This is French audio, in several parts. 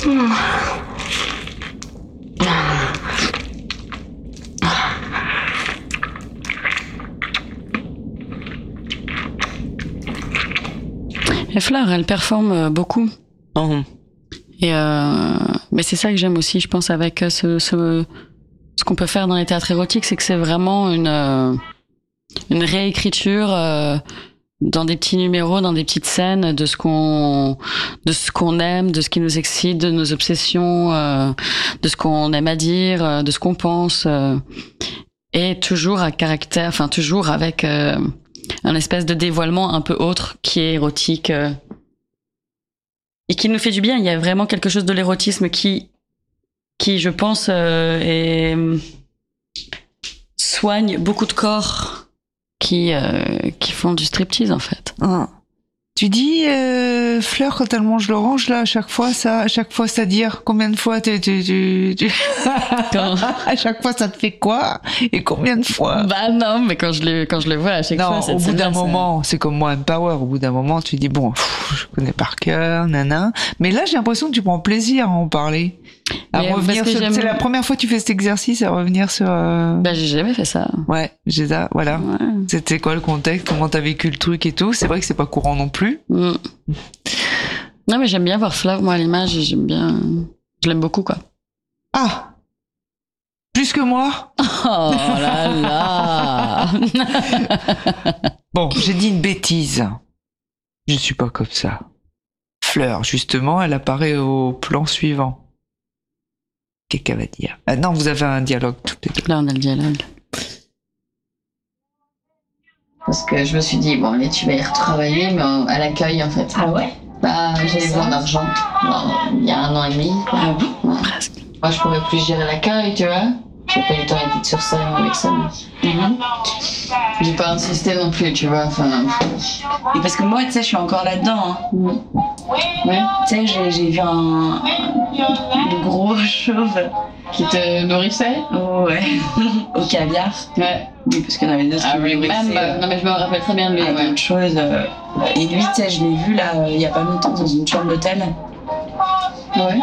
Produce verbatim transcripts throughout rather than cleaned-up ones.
Et Fleur, elle performe beaucoup. Oh. Et euh, mais c'est ça que j'aime aussi, je pense, avec ce, ce, ce qu'on peut faire dans les théâtres érotiques, c'est que c'est vraiment une, euh, une réécriture euh, dans des petits numéros, dans des petites scènes de ce qu'on, de ce qu'on aime, de ce qui nous excite, de nos obsessions, euh, de ce qu'on aime à dire, de ce qu'on pense, euh, et toujours à caractère, enfin toujours avec euh, un espèce de dévoilement un peu autre qui est érotique. Euh, Et qui nous fait du bien. Il y a vraiment quelque chose de l'érotisme qui, qui je pense, euh, est, soigne beaucoup de corps qui, euh, qui font du striptease, en fait. Ah. Tu dis, euh, Fleur, quand elle mange l'orange, là, à chaque fois, ça, à chaque fois, c'est-à-dire, combien de fois tu, tu, tu, tu... Quand... à chaque fois, ça te fait quoi? Et combien de fois? Bah non, mais quand je le, quand je le vois à chaque non, fois, au bout d'un ça... moment, c'est comme moi, Empower, au bout d'un moment, tu dis, bon, pff, je connais par cœur, nana. Mais là, j'ai l'impression que tu prends plaisir à en parler. À mais revenir sur, c'est la première fois que tu fais cet exercice, à revenir sur, euh... Bah, j'ai jamais fait ça. Ouais, j'ai ça, voilà. Ouais. C'était quoi le contexte? Comment t'as vécu le truc et tout? C'est vrai que c'est pas courant non plus. Mm. Non, mais j'aime bien voir Fleur, moi, à l'image, j'aime bien, je l'aime beaucoup, quoi. Ah! Plus que moi? Oh là là! Bon, j'ai dit une bêtise. Je suis pas comme ça. Fleur, justement, elle apparaît au plan suivant. Qu'est-ce qu'elle va dire? Ah non, vous avez un dialogue toutes les deux. Là, on a le dialogue. Parce que je me suis dit, bon, allez, tu vas y retravailler, mais à l'accueil, en fait. Ah ouais? Bah, j'avais besoin d'argent. Il y a un an et demi, quoi. Ah bon? Ouais. Presque. Moi, je pourrais plus gérer l'accueil, tu vois. J'ai pas eu le temps d'être sur ça avec ça. Mais... Mm-hmm. J'ai pas insisté non plus, tu vois. Enfin... Et parce que moi, tu sais, je suis encore là-dedans. Hein. Mm. Ouais. Tu sais, j'ai, j'ai vu un, un gros chauve qui te nourrissait. Oh, ouais. Au caviar. Ouais. Oui, parce qu'il y en avait d'autres Ah, qui me nourrissaient. euh... Non, mais je me rappelle très bien de lui. Ah, Ouais. d'autres choses. Euh... Et lui, tu sais, je l'ai vu là, euh, il y a pas longtemps dans une chambre d'hôtel. Ouais.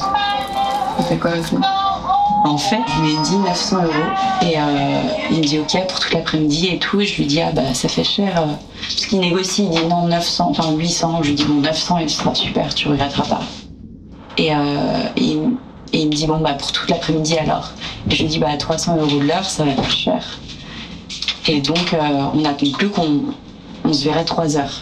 Il fait quoi avec lui? En fait, je lui ai dit neuf cents euros et euh, il me dit ok pour toute l'après-midi et tout. Et je lui dis ah bah ça fait cher. Euh, parce qu'il négocie, il dit non neuf cents, enfin huit cents. Je lui dis bon neuf cents et ce sera super, tu regretteras pas. Et, euh, et, et il me dit bon bah pour toute l'après-midi alors. Et je lui dis bah trois cents euros de l'heure, ça va être cher. Et donc euh, on a conclu qu'on on se verrait trois heures.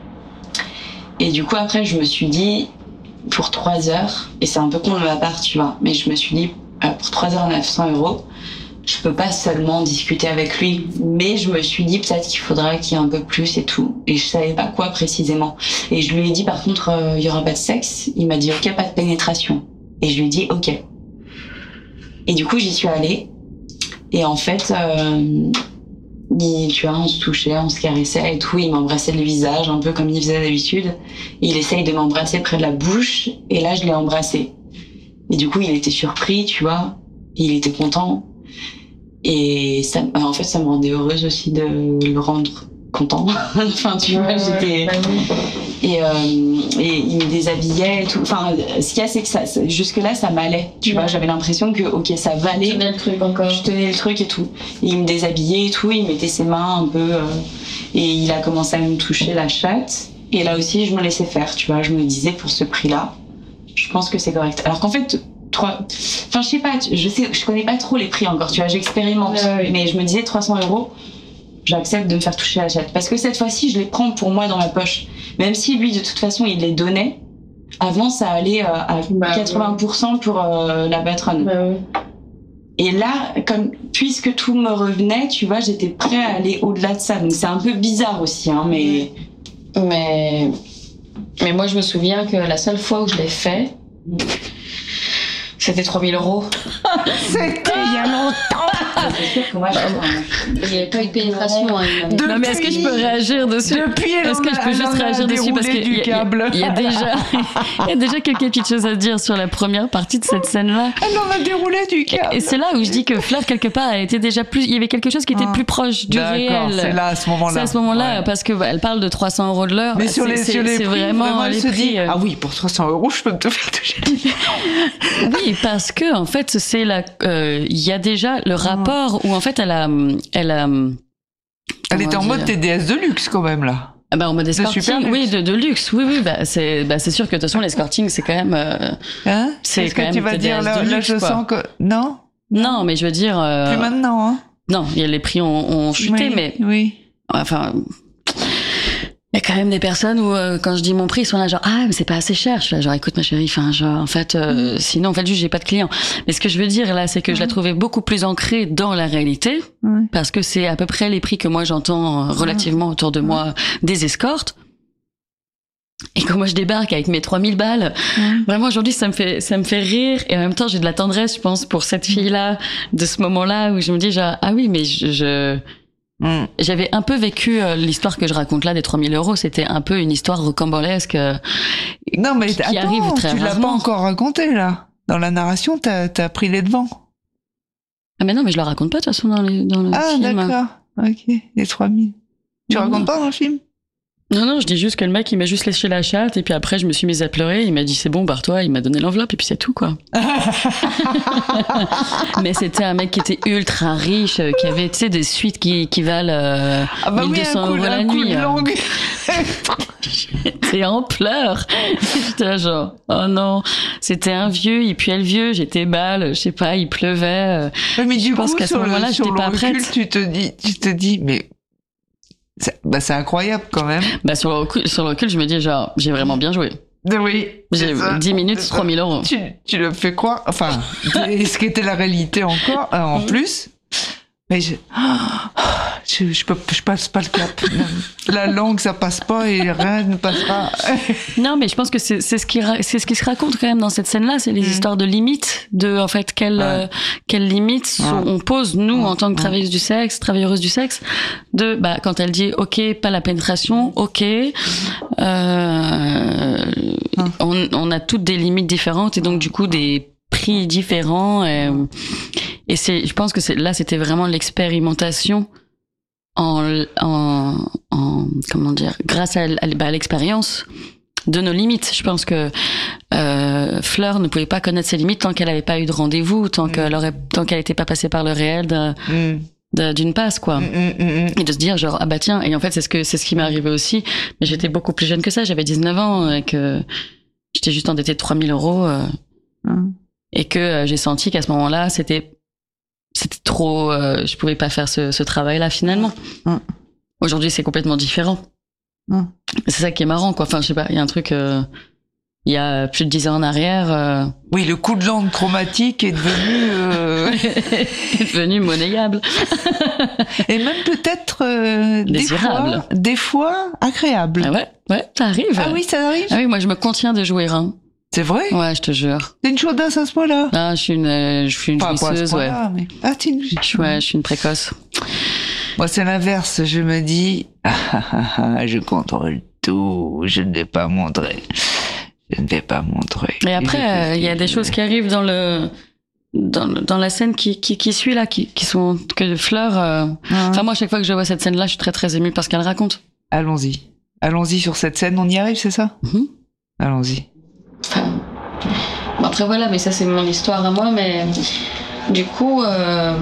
Et du coup après je me suis dit pour trois heures, et c'est un peu con de ma part tu vois, mais je me suis dit pour trois heures neuf cents euros, je peux pas seulement discuter avec lui, mais je me suis dit peut-être qu'il faudrait qu'il y ait un peu plus et tout, et je savais pas quoi précisément. Et je lui ai dit par contre il euh, y aura pas de sexe, il m'a dit ok pas de pénétration, et je lui ai dit ok. Et du coup j'y suis allée, et en fait euh, il, tu vois on se touchait, on se caressait et tout, il m'embrassait le visage un peu comme il faisait d'habitude, et il essaye de m'embrasser près de la bouche, et là je l'ai embrassé. Et du coup, il était surpris, tu vois. Il était content. Et ça, en fait, ça me rendait heureuse aussi de le rendre content. Enfin, tu vois, j'étais... Et, euh, et il me déshabillait et tout. Enfin, ce qu'il y a, c'est que ça, jusque-là, ça m'allait. Tu vois, j'avais l'impression que, ok, ça valait. Tu tenais le truc encore. Je tenais le truc et tout. Et il me déshabillait et tout. Il mettait ses mains un peu... Euh, et il a commencé à me toucher la chatte. Et là aussi, je me laissais faire, tu vois. Je me disais, pour ce prix-là, je pense que c'est correct. Alors qu'en fait, trois... enfin, je sais pas, je sais, je connais pas trop les prix encore, tu vois, j'expérimente. Ouais, ouais. Mais je me disais trois cents euros, j'accepte de me faire toucher la chatte. Parce que cette fois-ci, je les prends pour moi dans ma poche. Même si lui, de toute façon, il les donnait, avant, ça allait euh, à bah, quatre-vingts pour cent pour euh, la patronne. Bah, ouais. Et là, comme, puisque tout me revenait, tu vois, j'étais prêt à aller au-delà de ça. Donc c'est un peu bizarre aussi, hein, mais... Mais... Mais moi, je me souviens que la seule fois où je l'ai fait, c'était trois mille euros. C'était il y a longtemps. c'est sûr que moi, je- Il n'y avait pas eu de pénétration. Hein, il m'avait- Non, mais est-ce que je peux réagir dessus? Depuis, elle Est-ce en que a- je peux elle juste en a réagir dessus parce déroulé qu'il du y, a- câble. il y a déjà, il y a déjà quelques petites choses à dire sur la première partie de cette scène-là. Elle en a déroulé du câble. Et c'est là où je dis que Fleur, quelque part, elle était déjà plus, il y avait quelque chose qui était Ah. plus proche du D'accord, réel. c'est là, à ce moment-là. C'est à ce moment-là, Ouais. parce que bah, elle parle de trois cents euros de l'heure. Mais sur C'est- les, c'est- sur les c'est prix, vraiment, vraiment, elle les se prix, dit, euh, ah oui, pour trois cents euros, je peux me te faire toucher. Oui, parce que en fait, c'est la, euh, il y a déjà le rapport où en fait, elle a, elle a. Elle était en comment mode dire T D S de luxe, quand même, là. Ah bah, en mode escorting, super luxe. oui, de, de luxe, oui, oui, bah c'est, bah c'est sûr que de toute façon l'escorting c'est quand même. euh, Hein? C'est Qu'est-ce quand que même tu vas T D S dire, là, de là, luxe, je quoi. sens que... Non? Non, mais je veux dire. euh, Plus maintenant, hein? Non, il y a les prix ont, ont chuté, Oui, mais Oui. enfin. Il y a quand même des personnes où, euh, quand je dis mon prix, ils sont là genre, ah, mais c'est pas assez cher. Je suis là genre, écoute, ma chérie, enfin, genre, en fait, euh, sinon, en fait, juste, j'ai pas de clients. Mais ce que je veux dire, là, c'est que je la trouvais beaucoup plus ancrée dans la réalité, Ouais. parce que c'est à peu près les prix que moi, j'entends euh, relativement autour de moi des escortes. Et quand moi, je débarque avec mes trois mille balles, Ouais. vraiment, aujourd'hui, ça me fait, ça me fait rire. Et en même temps, j'ai de la tendresse, je pense, pour cette fille-là, de ce moment-là où je me dis genre, ah oui, mais je, je... Mm. J'avais un peu vécu euh, l'histoire que je raconte là des trois mille euros. C'était un peu une histoire rocambolesque. euh, Non, mais qui attends, arrive très tu l'as pas rarement. encore raconté, là. Dans la narration, t'as, t'as pris les devants. Ah mais non, mais je la raconte pas de toute façon dans, les, dans le Ah, film. d'accord. Ok, les trois mille. Tu Non, racontes non. pas dans le film? Non, non, je dis juste que le mec, il m'a juste léché la chatte et puis après, je me suis mise à pleurer. Il m'a dit c'est bon, barre-toi. Il m'a donné l'enveloppe et puis c'est tout, quoi. Mais c'était un mec qui était ultra riche, euh, qui avait, tu sais, des suites qui, qui valent euh, Ah bah oui, mille deux cents un coup, euros la un coup nuit. de euh. langue. J'étais en pleurs. J'étais là genre, oh non. C'était un vieux, il puait le vieux, j'étais mal, je sais pas, il pleuvait. euh. Ouais, mais du pense coup, qu'à ce sur le, moment-là, sur j'étais le pas recul, prête. tu te dis, tu te dis, mais c'est, bah, c'est incroyable quand même. Bah, sur le recul, sur le recul, je me dis genre, j'ai vraiment bien joué. Oui. J'ai c'est ça. dix minutes, C'est trois ça. mille euros. Tu, tu le fais croire, enfin, et ce qui était la réalité encore, euh, en plus. Mais je, je, je peux, je passe pas le cap. La langue, ça passe pas et rien ne passera. Non, mais je pense que c'est c'est ce qui ra- c'est ce qui se raconte quand même dans cette scène-là, c'est les Mm. histoires de limites, de en fait quelles Ouais. euh, quelles limites sont- Ouais. on pose nous Ouais. en tant que Ouais. travailleuses du sexe, travailleuses du sexe, de bah quand elle dit ok pas la pénétration, ok, euh, on, on a toutes des limites différentes et donc du coup des prix différents et, et c'est je pense que c'est là c'était vraiment l'expérimentation en, en, en comment dire grâce à, l- à l- bah, à l'expérience de nos limites. Je pense que euh, Fleur ne pouvait pas connaître ses limites tant qu'elle n'avait pas eu de rendez-vous, tant qu'elle aurait, tant qu'elle n'était pas passée par le réel d'un- Mm. de- d'une passe, quoi. Mm, mm, mm, mm. Et de se dire genre ah bah tiens, et en fait c'est ce que c'est ce qui m'est arrivé aussi, mais j'étais beaucoup plus jeune que ça, j'avais dix-neuf ans et que j'étais juste endettée de trois mille euros euh, Mm. et que euh, j'ai senti qu'à ce moment-là c'était c'était trop, euh, je pouvais pas faire ce, ce travail-là finalement. Mm. Aujourd'hui c'est complètement différent. Mm. C'est ça qui est marrant, quoi. Enfin, je sais pas, il y a un truc, euh, il y a plus de dix ans en arrière, euh, Oui, le coup de langue traumatique est devenu, euh, est devenu monnayable. et même peut-être euh, des Désirable. fois, des fois agréable. Ah ouais, ouais, ça arrive. Ah oui, ça arrive. Ah oui, moi je me contiens de jouer, hein. C'est vrai. Ouais, je te jure. T'es une chaudasse à ce point-là. Ah, je suis une, euh, je suis une Enfin, pas à ce jouisseuse, ouais. point-là, mais ah, t'es une... Je suis, ouais, je suis une précoce. Moi, c'est l'inverse. Je me dis, ah, ah, ah, ah, je contrôle tout. Je ne vais pas montrer. Je ne vais pas montrer. Et après, euh, il y a des choses qui arrivent dans le, dans, le- dans la scène qui, qui, qui suit là, qui, qui sont que Fleur. euh, Ah. Enfin, moi, à chaque fois que je vois cette scène-là, je suis très très émue parce qu'elle raconte. Allons-y. Allons-y sur cette scène. On y arrive, c'est ça? Mhm. Allons-y. Enfin, bon, après voilà, mais ça c'est mon histoire à moi, mais du coup, euh,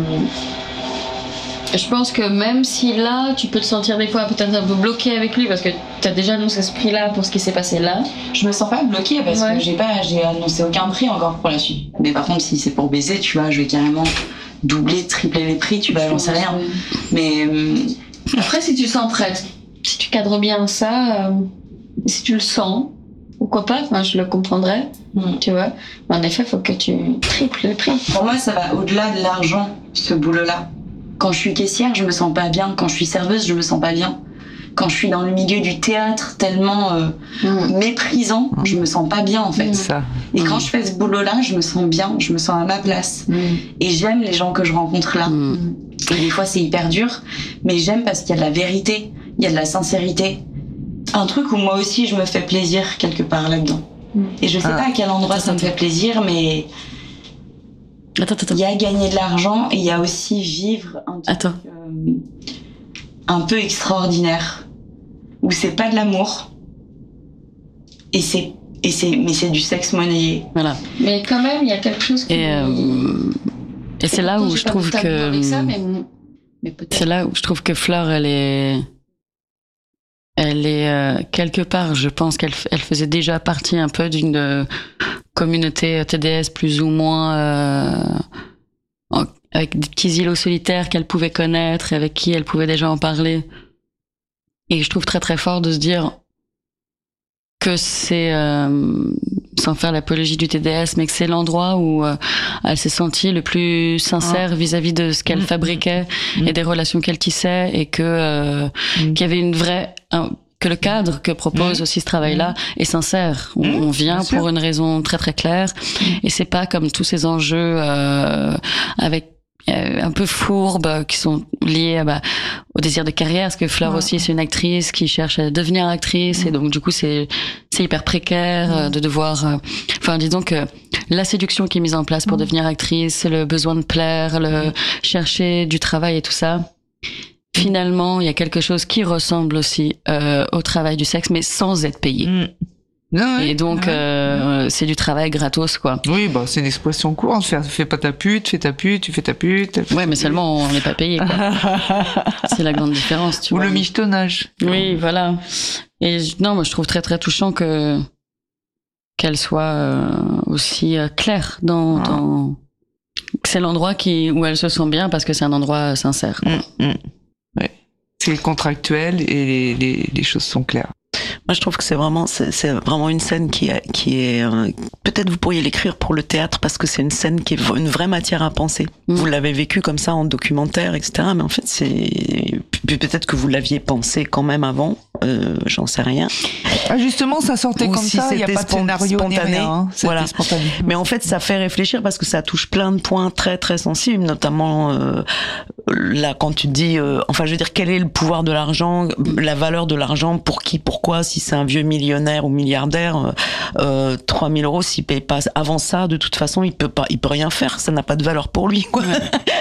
je pense que même si là, tu peux te sentir des fois peut-être un peu bloqué avec lui parce que tu as déjà annoncé ce prix-là pour ce qui s'est passé là. Je me sens pas bloquée parce Ouais. que j'ai pas, j'ai annoncé aucun prix encore pour la suite. Mais par contre, si c'est pour baiser, tu vois, je vais carrément doubler, tripler les prix, tu vois, j'en sais rien. Mais euh, Après, si tu sens prête, si tu cadres bien ça, euh, si tu le sens, pourquoi pas, enfin, je le comprendrais, Mm. tu vois. Mais en effet, il faut que tu triples le prix. pour moi, ça va au-delà de l'argent, ce boulot-là. Quand je suis caissière, je me sens pas bien. Quand je suis serveuse, je me sens pas bien. quand je suis dans le milieu du théâtre tellement euh, Mmh. méprisant, je me sens pas bien en fait. Mmh. Ça. Et quand je fais ce boulot-là, je me sens bien, je me sens à ma place. Mmh. Et j'aime les gens que je rencontre là. Mm. Et des fois, c'est hyper dur, mais j'aime parce qu'il y a de la vérité, il y a de la sincérité. Un truc où moi aussi, je me fais plaisir quelque part là-dedans. Mm. Et je sais Ah. pas à quel endroit ça me fait plaisir, mais Attends, attends, il y a gagner de l'argent et il y a aussi vivre un truc attends. euh, un peu extraordinaire, où c'est pas de l'amour, et c'est, et c'est, mais c'est du sexe monnayé. Voilà. Mais quand même, il y a quelque chose qui... Et, euh, et c'est là Pourtant, où j'ai je pas trouve de tabou que. avec ça, mais, mais peut-être. C'est là où je trouve que Fleur, elle est. Elle est euh, quelque part, je pense qu'elle f- elle faisait déjà partie un peu d'une euh, communauté T D S plus ou moins euh, en- avec des petits îlots solitaires qu'elle pouvait connaître et avec qui elle pouvait déjà en parler. Et je trouve très très fort de se dire que c'est, euh, sans faire l'apologie du T D S, mais que c'est l'endroit où euh, elle s'est sentie le plus sincère vis-à-vis de ce qu'elle Mmh. fabriquait Mmh. et des relations qu'elle tissait, et que euh, Mmh. qu'il y avait une vraie un- que le cadre que propose Mmh. aussi ce travail-là est sincère. On, Mmh, on vient bien sûr. pour une raison très très claire, et c'est pas comme tous ces enjeux euh, avec euh, un peu fourbes qui sont liés à, bah, au désir de carrière, parce que Fleur Ouais. aussi c'est une actrice qui cherche à devenir actrice, et donc du coup c'est c'est hyper précaire euh, de devoir euh, enfin disons que la séduction qui est mise en place pour devenir actrice, le besoin de plaire, le chercher du travail et tout ça, finalement il y a quelque chose qui ressemble aussi euh, au travail du sexe, mais sans être payé. Mm. Non, ouais. Et donc Ouais. euh, c'est du travail gratos, quoi. Oui, bah, c'est une expression courante. Fais, fais pas ta pute, fais ta pute, tu fais ta pute. Ouais, mais seulement on n'est pas payé, quoi. C'est la grande différence, tu Ou vois. le michetonnage. Oui, voilà. Et je- non, moi je trouve très très touchant que qu'elle soit euh, aussi euh, claire dans, Ah. dans... C'est l'endroit qui où elle se sent bien parce que c'est un endroit sincère, quoi. Mm, mm. Ouais. C'est contractuel et les, les, les choses sont claires. Moi, je trouve que c'est vraiment, c'est, c'est vraiment une scène qui, est- qui est. euh, peut-être vous pourriez l'écrire pour le théâtre parce que c'est une scène qui est v- une vraie matière à penser. Mm. Vous l'avez vécu comme ça en documentaire, et cetera. Mais en fait, c'est Pe- peut-être que vous l'aviez pensé quand même avant. Euh, j'en sais rien. Ah, justement, ça sortait Ou comme si ça. Il n'y a c'était pas de spon- scénario ni spontané. rien, hein. C'était Voilà. spontané. Mais en fait, ça fait réfléchir parce que ça touche plein de points très très sensibles, notamment euh, là quand tu dis, euh, enfin, je veux dire, quel est le pouvoir de l'argent, la valeur de l'argent, pour qui, pourquoi, si c'est un vieux millionnaire ou milliardaire, euh, trois mille euros, s'il paye pas avant ça, de toute façon, il peut pas, il peut rien faire, ça n'a pas de valeur pour lui, quoi.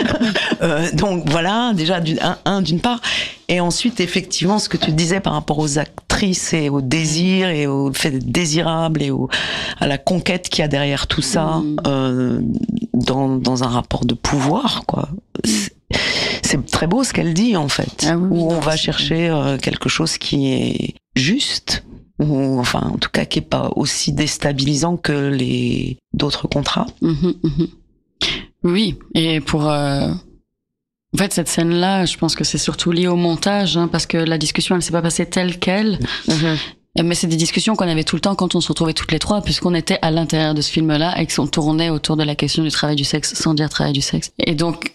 euh, donc voilà, déjà d'une, un, un, d'une part. Et ensuite, effectivement, ce que tu disais par rapport aux actrices et au désir et au fait d'être désirable et au, à la conquête qu'il y a derrière tout ça, Mmh. euh, dans, dans un rapport de pouvoir, quoi. C'est, c'est très beau ce qu'elle dit, en fait. Ah oui, oui, où non, on va c'est- chercher euh, quelque chose qui est juste, ou enfin, en tout cas, qui est pas aussi déstabilisant que les d'autres contrats. Mhm, mhm. Oui, et pour... euh, En fait, cette scène-là, je pense que c'est surtout lié au montage, hein, parce que la discussion, elle s'est pas passée telle quelle. Mais c'est des discussions qu'on avait tout le temps quand on se retrouvait toutes les trois, puisqu'on était à l'intérieur de ce film-là et qu'on tournait autour de la question du travail du sexe, sans dire travail du sexe. Et donc,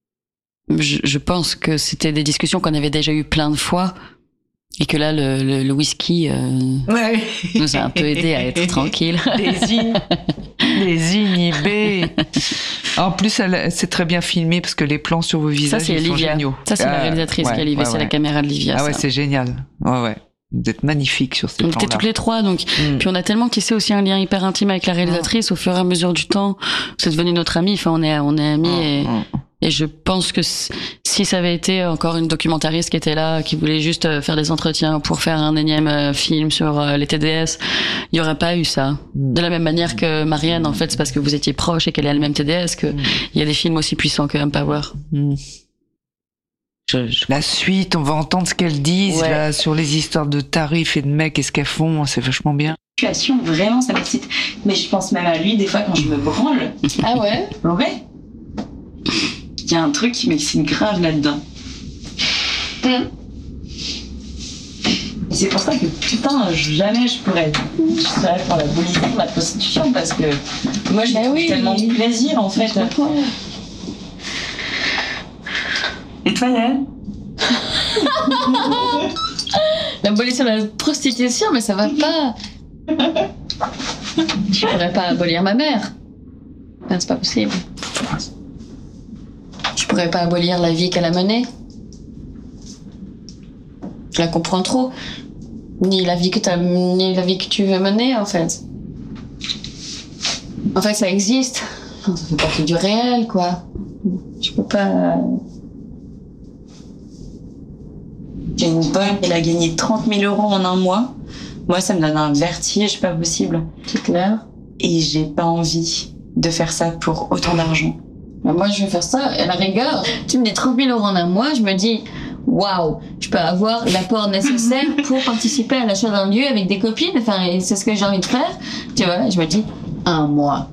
je, je pense que c'était des discussions qu'on avait déjà eues plein de fois, et que là, le, le, le whisky euh, Ouais. nous a un peu aidé à être tranquille. Les in... les inhibés. En plus, elle, c'est très bien filmé parce que les plans sur vos visages Ça, c'est ils sont Olivia. géniaux. Ça, c'est la Ah, réalisatrice ouais, qui a livré, ouais, c'est la ouais. caméra de Livia. Ah ouais, ça. c'est génial. Ouais, ouais. Vous êtes magnifiques sur ces On était plans-là. toutes les trois, donc Mm. puis on a tellement tissé aussi un lien hyper intime avec la réalisatrice au fur et à mesure du temps. C'est devenu notre amie. Enfin, on est on est amis et, Mm. et je pense que s- si ça avait été encore une documentariste qui était là, qui voulait juste euh, faire des entretiens pour faire un énième euh, film sur euh, les T D S, il y aurait pas eu ça. Mm. De la même manière que Marianne, en fait, c'est parce que vous étiez proche et qu'elle est le même T D S que Mm. il y a des films aussi puissants que Empower. Mm. Je, je- La suite, on va entendre ce qu'elles disent Ouais. là, sur les histoires de tarifs et de mecs et ce qu'elles font, c'est vachement bien. Situation, vraiment, ça m'excite. Mais je pense même à lui, des fois, quand je me branle. Ah ouais? Ouais. Il y a un truc qui m'excite grave là-dedans. Et c'est pour ça que, putain, jamais je pourrais être. Je serais pour l'abolition de la prostitution parce que moi, j'ai Bah trouve oui. tellement de plaisir en fait. Et toi, Yann? L'abolition de la prostitution, mais ça va pas. Je pourrais pas abolir ma mère. Ben, c'est pas possible. Je pourrais pas abolir la vie qu'elle a menée. Je la comprends trop. Ni la vie que t'as, ni la vie que tu veux mener, en fait. En fait, ça existe. Ça fait partie du réel, quoi. Je peux pas... J'ai une bonne, elle a gagné trente mille euros en un mois. Moi, ça me donne un vertige pas possible. C'est clair. Et j'ai pas envie de faire ça pour autant d'argent. Ben, moi, je vais faire ça, à la rigueur. Tu me dis trente mille euros en un mois, je me dis, waouh, je peux avoir l'apport nécessaire pour participer à l'achat d'un lieu avec des copines. Enfin, c'est ce que j'ai envie de faire. Tu vois, je me dis, un mois.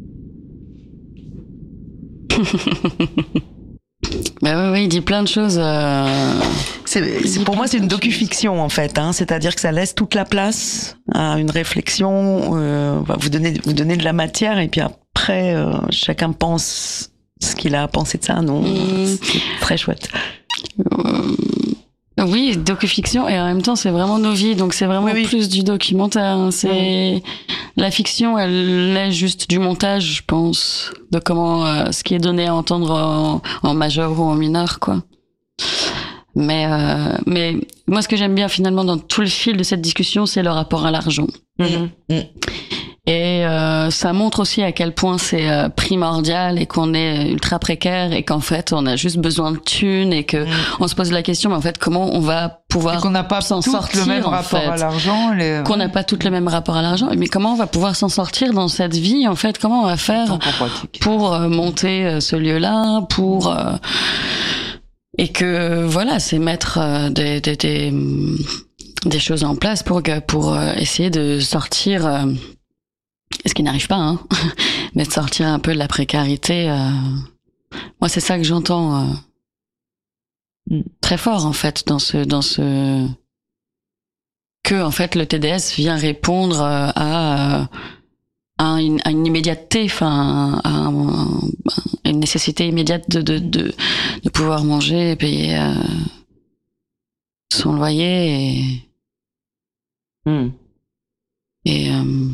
Bah oui, oui, il dit plein de choses. Euh... C'est, c'est, pour moi, c'est une docu-fiction en fait. Hein, c'est-à-dire que ça laisse toute la place à une réflexion. Euh, vous donnez, vous donnez de la matière et puis après, euh, chacun pense ce qu'il a pensé de ça. Non, mmh. C'est très chouette. Euh... Oui, docu-fiction, et en même temps, c'est vraiment nos vies, donc c'est vraiment oui, oui. plus du documentaire. Hein. C'est mmh. La fiction, elle est juste du montage, je pense, de comment euh, ce qui est donné à entendre en, en majeur ou en mineur, quoi. Mais euh, mais moi, ce que j'aime bien finalement dans tout le fil de cette discussion, c'est le rapport à l'argent. Mmh. Mmh. Et euh, ça montre aussi à quel point c'est euh, primordial et qu'on est ultra précaire et qu'en fait on a juste besoin de thunes et que mmh. on se pose la question, mais en fait comment on va pouvoir et qu'on n'a pas s'en toutes sortir, le même rapport fait. à l'argent, les... qu'on n'a pas toutes le même rapport à l'argent, mais comment on va pouvoir s'en sortir dans cette vie en fait, comment on va faire pour euh, monter euh, ce lieu-là, pour euh, et que voilà, c'est mettre euh, des, des des des choses en place pour pour euh, essayer de sortir. Euh, Ce qui n'arrive pas, hein, mais de sortir un peu de la précarité. Euh... Moi, c'est ça que j'entends euh... très fort, en fait, dans ce, dans ce, que en fait le T D S vient répondre euh, à, euh, à, une, à une immédiateté, enfin, à, un, à une nécessité immédiate de de de, de pouvoir manger, et payer euh, son loyer et mm. et euh,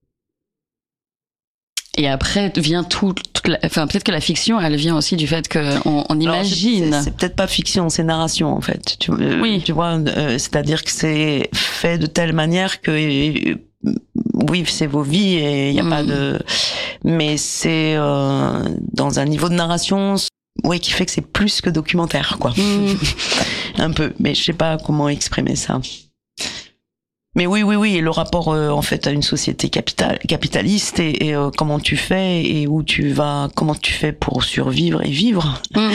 Et après vient tout, toute la, enfin peut-être que la fiction, elle vient aussi du fait que on, on imagine. C'est, c'est peut-être pas fiction, c'est narration en fait. Tu, euh, oui. Tu vois, euh, c'est-à-dire que c'est fait de telle manière que euh, oui, c'est vos vies et il y a mmh. pas de. Mais c'est euh, dans un niveau de narration, oui, qui fait que c'est plus que documentaire, quoi. Mmh. Un peu, mais je sais pas comment exprimer ça. Mais oui, oui, oui, le rapport euh, en fait à une société capital, capitaliste et, et euh, comment tu fais et où tu vas, comment tu fais pour survivre et vivre. Mmh.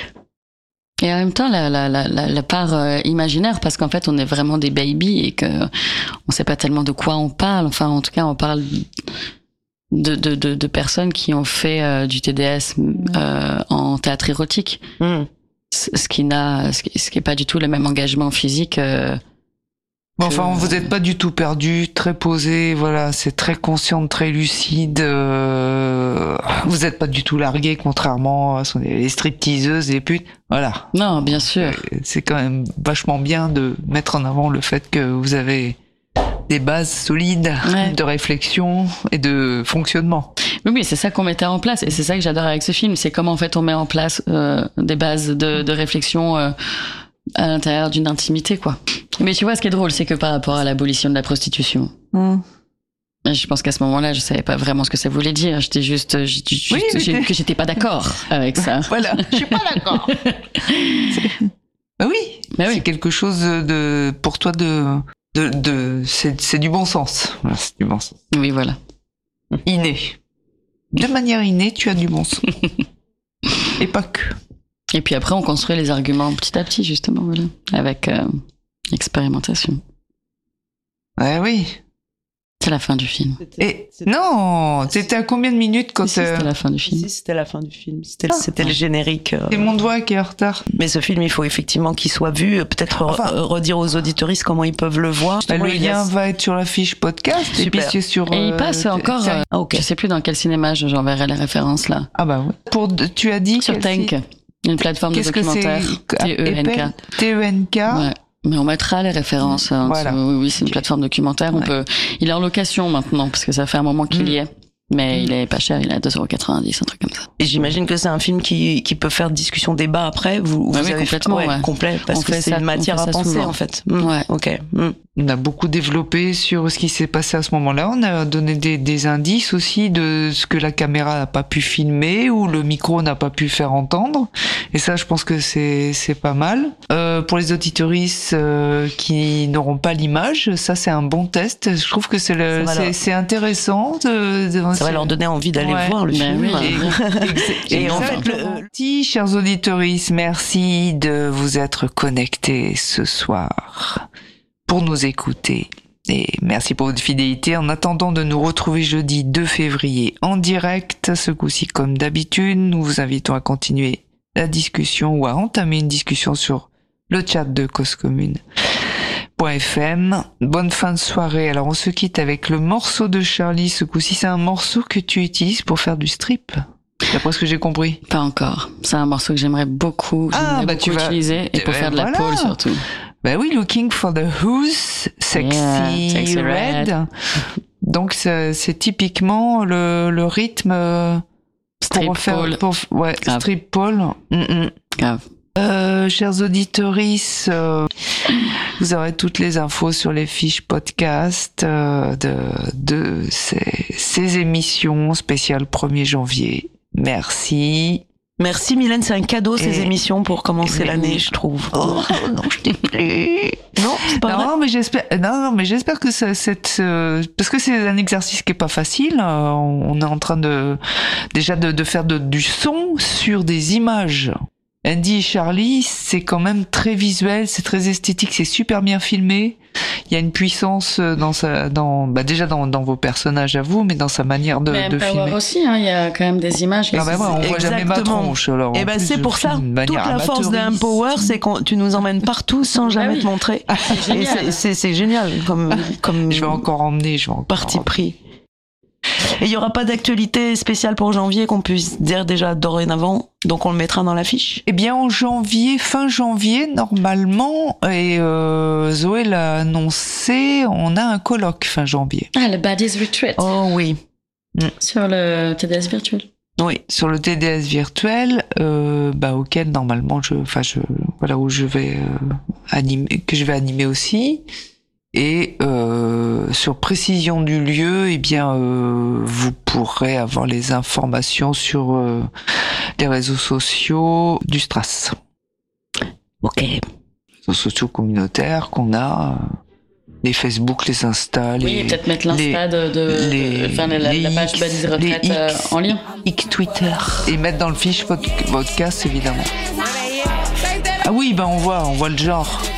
Et en même temps, la, la, la, la part euh, imaginaire, parce qu'en fait, on est vraiment des babies et que on sait pas tellement de quoi on parle. Enfin, en tout cas, on parle de de de, de personnes qui ont fait euh, du T D S euh, en théâtre érotique, mmh. ce qui n'a, ce qui, ce qui est pas du tout le même engagement physique. Euh, Bon, enfin, vous n'êtes pas du tout perdu, très posé, voilà, c'est très conscient, très lucide. Euh, vous n'êtes pas du tout largué, contrairement à les stripteaseuses et les putes. Voilà. Non, bien sûr. C'est quand même vachement bien de mettre en avant le fait que vous avez des bases solides ouais. de réflexion et de fonctionnement. Oui, oui, c'est ça qu'on mettait en place, et c'est ça que j'adore avec ce film, c'est comment en fait on met en place euh, des bases de, de réflexion. Euh, à l'intérieur d'une intimité, quoi. Mais tu vois, ce qui est drôle, c'est que par rapport à l'abolition de la prostitution, mmh. je pense qu'à ce moment-là, je savais pas vraiment ce que ça voulait dire. J'étais juste, juste oui, j'ai, que j'étais pas d'accord avec ça. Voilà, je suis pas d'accord. Bah oui, bah oui, c'est quelque chose de, pour toi de, de, de c'est, c'est du bon sens. Voilà, c'est du bon sens. Oui, voilà. Inné. De manière innée, tu as du bon sens. Et pas que. Et puis après, on construit les arguments petit à petit, justement, voilà, avec euh, expérimentation. Ouais, oui. C'est la fin du film. C'était, Et c'était... non, c'était à combien de minutes quand si, c'était la fin du film. Si, c'était la fin du film. C'était, ah, c'était ouais. le générique. Euh... C'est mon doigt qui est en retard. Mais ce film, il faut effectivement qu'il soit vu. Peut-être enfin, re- redire aux auditeuristes comment ils peuvent le voir. Bah, le lien va être sur la fiche podcast. Super. Et puis c'est sur. Et il passe euh, encore. Euh, ah, okay. Je sais plus dans quel cinéma. J'enverrai les références là. Ah bah ouais. Pour tu as dit sur Tank. Une plateforme Qu'est-ce de documentaire. T E N K. T E N K. Ouais. Mais on mettra les références. Hein, Voilà. dessous. Oui, oui, c'est une plateforme documentaire. On Ouais. peut. Il est en location maintenant parce que ça fait un moment qu'il Mm. y est. Mais Mm. il est pas cher. Il est à deux euros quatre-vingt-dix, un truc comme ça. Et j'imagine que c'est un film qui, qui peut faire discussion débat après. Vous, vous Ah oui, avez complètement, ouais. complet parce On que fait c'est ça- une on matière fait à ça penser souvent. en fait. Mm. Ouais. Ok. Mm. On a beaucoup développé sur ce qui s'est passé à ce moment-là. On a donné des, des indices aussi de ce que la caméra n'a pas pu filmer ou le micro n'a pas pu faire entendre. Et ça, je pense que c'est c'est pas mal. Euh, pour les auditoristes euh, qui n'auront pas l'image, ça c'est un bon test. Je trouve que c'est le Ça va c'est leur- c'est intéressant. De, de- Ça va leur donner envie d'aller Ouais. voir le Ben film. oui. Et, Et en fait, fait, le- le... chers auditeurs, merci de vous être connectés ce soir pour nous écouter. Et merci pour votre fidélité. En attendant de nous retrouver jeudi deux février en direct, ce coup-ci comme d'habitude, nous vous invitons à continuer la discussion ou à entamer une discussion sur le chat de Cause Commune. .f m. Bonne fin de soirée. Alors on se quitte avec le morceau de Charlie. Ce coup-ci, c'est un morceau que tu utilises pour faire du strip. D'après ce que j'ai compris. Pas encore. C'est un morceau que j'aimerais beaucoup, Ah, j'aimerais bah, beaucoup tu vas- utiliser et pour Eh faire de ben, la voilà. pole surtout. Ben oui, Looking for the Who's, Sexy, Yeah, Sexy Red. Red. Donc c'est c'est typiquement le, le rythme euh, Strip pour faire pole. pour, ouais, Grave. strip pole. Mm, mm. Grave. Euh, chers auditeurs, euh, vous aurez toutes les infos sur les fiches podcast euh, de, de ces, ces émissions spéciales premier janvier. Merci. Merci Mylène, c'est un cadeau ces Et- émissions pour commencer et- l'année, je trouve. Oh non, je t'ai plu. Non, c'est pas vrai. Non, mais j'espère. Non, non, mais j'espère que ça, cette, euh, parce que c'est un exercice qui est pas facile. euh, on est en train de déjà de, de faire de, du son sur des images. Andy et Charlie, c'est quand même très visuel, c'est très esthétique, c'est super bien filmé. Il y a une puissance dans sa, dans, bah déjà dans, dans vos personnages à vous, mais dans sa manière de, Mais de Power filmer. aussi, hein, il y a quand même des images. qui Ah bah sont- ouais, on voit jamais ma Exactement. tronche. Alors, Et en ben plus, c'est je pour ça. filme de Toute manière la force amateuriste. d'Empower, c'est que tu nous emmènes partout sans jamais oui. te montrer. C'est Et génial. c'est- c'est c'est génial comme comme Je vais encore emmener, je vais encore parti emmener. pris. Et il y aura pas d'actualité spéciale pour janvier qu'on puisse dire déjà dorénavant, donc on le mettra dans l'affiche. Eh bien, en janvier, fin janvier, normalement, et euh, Zoé l'a annoncé, on a un colloque fin janvier. Ah, le Baddies Retreat Oh oui, sur le T D S virtuel. oui. Sur le T D S virtuel, euh, bah, auquel normalement je, enfin je, voilà où je vais euh, animer, que je vais animer aussi. Et euh, sur précision du lieu, eh bien, euh, vous pourrez avoir les informations sur euh, les réseaux sociaux du Stras. Ok. Réseaux sociaux communautaires qu'on a, euh, les Facebook, les Insta, les, Oui, et peut-être mettre les- l'Insta de, de, les- de- enfin, la, la- la les page X, Baddies Retraite les euh, X. en lien. X Twitter. Et mettre dans le fiche pod- podcast, évidemment. Ah oui, ben on voit, on voit le genre.